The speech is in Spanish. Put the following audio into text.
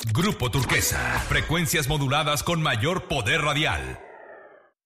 Grupo Turquesa, frecuencias moduladas con mayor poder radial.